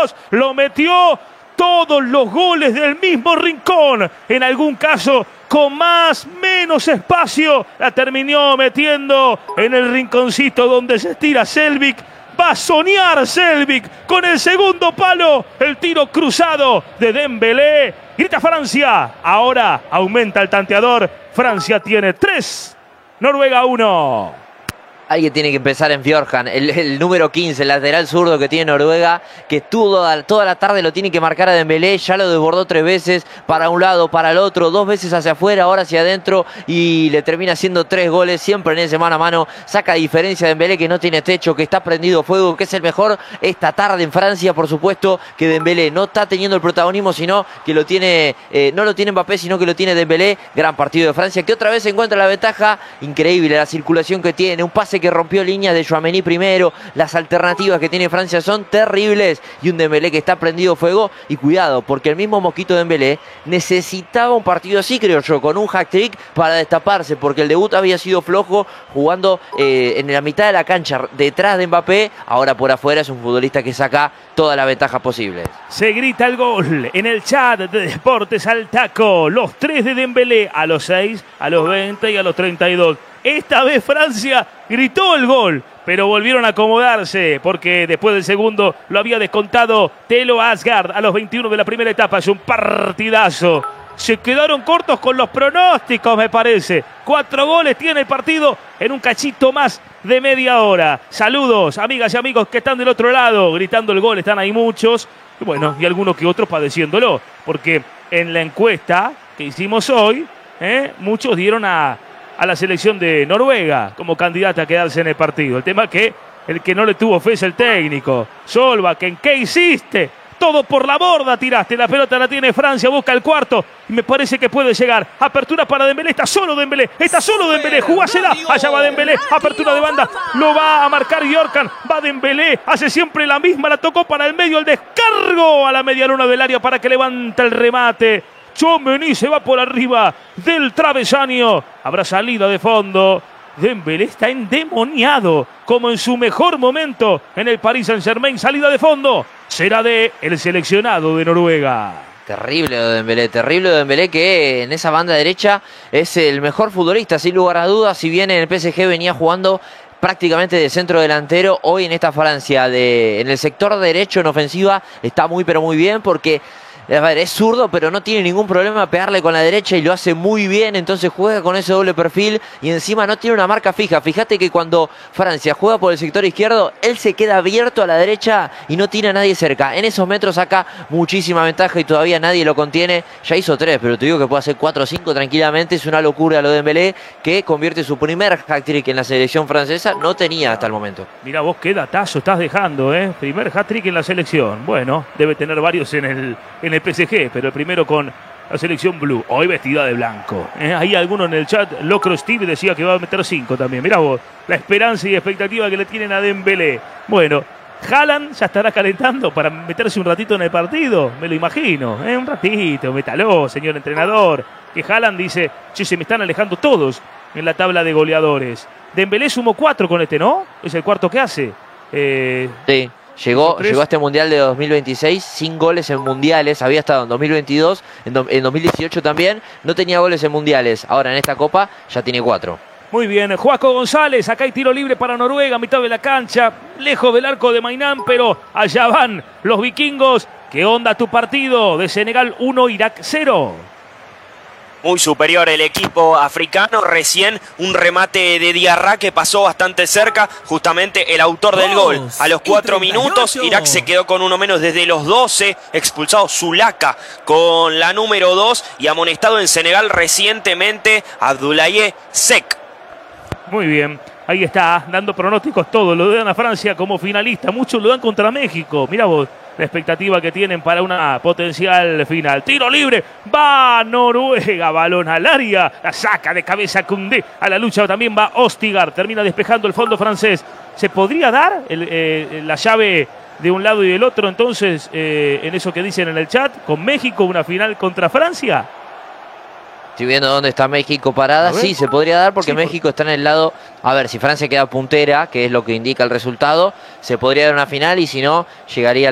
2. Lo metió. Todos los goles del mismo rincón. En algún caso con más, menos espacio. La terminó metiendo en el rinconcito donde se estira Selbik. Va a soñar Selbik con el segundo palo. El tiro cruzado de Dembélé. Grita Francia. Ahora aumenta el tanteador. Francia tiene 3. Noruega 1. Alguien tiene que empezar en Fjordhan, el número 15, el lateral zurdo que tiene Noruega, que toda la tarde lo tiene que marcar a Dembélé, ya lo desbordó 3 veces, para un lado, para el otro, 2 veces hacia afuera, ahora hacia adentro, y le termina haciendo 3 goles, siempre en ese mano a mano, saca diferencia de Dembélé, que no tiene techo, que está prendido fuego, que es el mejor esta tarde en Francia, por supuesto, que Dembélé no está teniendo el protagonismo, sino que lo tiene, no lo tiene Mbappé, sino que lo tiene Dembélé. Gran partido de Francia, que otra vez encuentra la ventaja, increíble la circulación que tiene, un pase que rompió líneas de Tchouaméni primero, las alternativas que tiene Francia son terribles, y un Dembélé que está prendido fuego. Y cuidado, porque el mismo Mosquito Dembélé necesitaba un partido así, creo yo, con un hat-trick para destaparse, porque el debut había sido flojo, jugando en la mitad de la cancha detrás de Mbappé. Ahora por afuera es un futbolista que saca toda la ventaja posible. Se grita el gol en el chat de Deportes al Taco. Los 3 de Dembélé a los 6, a los 20 y a los 32. Esta vez Francia gritó el gol, pero volvieron a acomodarse porque después del segundo lo había descontado Thelo Asgard a los 21 de la primera etapa. Es un partidazo. Se quedaron cortos con los pronósticos, me parece. 4 goles tiene el partido en un cachito más de media hora. Saludos, amigas y amigos que están del otro lado gritando el gol. Están ahí muchos. Y bueno, y algunos que otros padeciéndolo. Porque en la encuesta que hicimos hoy, muchos dieron a la selección de Noruega como candidata a quedarse en el partido. El tema es que el que no le tuvo fe es el técnico. Solbakken, ¿qué hiciste? Todo por la borda tiraste. La pelota la tiene Francia, busca el cuarto. Y me parece que puede llegar. Apertura para Dembélé. Está solo Dembélé. Jugásela. Allá va Dembélé. Apertura de banda. Lo va a marcar Yorkan. Va Dembélé. Hace siempre la misma. La tocó para el medio. El descargo a la media luna del área para que levanta el remate. Tchouaméni se va por arriba del travesaño. Habrá salida de fondo. Dembélé está endemoniado, como en su mejor momento en el Paris Saint-Germain. Salida de fondo será de el seleccionado de Noruega. Terrible de Dembélé, que en esa banda derecha es el mejor futbolista, sin lugar a dudas. Si bien en el PSG venía jugando prácticamente de centro delantero, hoy en esta Francia en el sector derecho en ofensiva está muy pero muy bien, porque a ver, es zurdo, pero no tiene ningún problema pegarle con la derecha y lo hace muy bien. Entonces juega con ese doble perfil y encima no tiene una marca fija. Fíjate que cuando Francia juega por el sector izquierdo, él se queda abierto a la derecha y no tiene a nadie cerca. En esos metros saca muchísima ventaja y todavía nadie lo contiene. Ya hizo 3, pero te digo que puede hacer 4 o 5 tranquilamente. Es una locura lo de Dembélé, que convierte su primer hat-trick en la selección francesa. No tenía hasta el momento. Mira vos qué datazo estás dejando, Primer hat-trick en la selección. Bueno, debe tener varios en el PSG, pero el primero con la selección blue, hoy vestida de blanco. Hay alguno en el chat, Locro Steve decía que va a meter 5 también. Mirá vos, la esperanza y expectativa que le tienen a Dembélé. Bueno, Haaland ya estará calentando para meterse un ratito en el partido, me lo imagino. Un ratito, métalo, señor entrenador. Que Haaland dice, che, se me están alejando todos en la tabla de goleadores. Dembélé sumó 4 con este, ¿no? Es el cuarto que hace. Sí. Llegó a este Mundial de 2026 sin goles en Mundiales. Había estado en 2022, en 2018 también. No tenía goles en Mundiales. Ahora en esta Copa ya tiene 4. Muy bien, Joaco González. Acá hay tiro libre para Noruega, mitad de la cancha. Lejos del arco de Maynard, pero allá van los vikingos. ¿Qué onda tu partido? De Senegal 1, Irak 0. Muy superior el equipo africano. Recién un remate de Diarra que pasó bastante cerca. Justamente el autor del gol. A los 4 minutos, Irak se quedó con uno menos desde los 12. Expulsado Zulaka con la número 2. Y amonestado en Senegal recientemente Abdoulaye Seck. Muy bien. Ahí está, dando pronósticos todos. Lo dan a Francia como finalista. Muchos lo dan contra México. Mirá vos. La expectativa que tienen para una potencial final. Tiro libre. Va Noruega. Balón al área. La saca de cabeza Koundé. A la lucha también va Ostigar. Termina despejando el fondo francés. ¿Se podría dar la llave de un lado y del otro entonces en eso que dicen en el chat? Con México una final contra Francia. Estoy viendo dónde está México parada. Sí, se podría dar porque sí, México está en el lado... A ver, si Francia queda puntera, que es lo que indica el resultado, se podría dar una final y si no, llegaría